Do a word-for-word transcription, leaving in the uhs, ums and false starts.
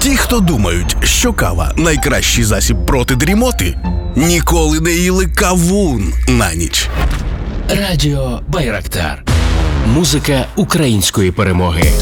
Ті, хто думають, що кава – найкращий засіб проти дрімоти, ніколи не їли кавун на ніч. Радіо Байрактар. Музика української перемоги.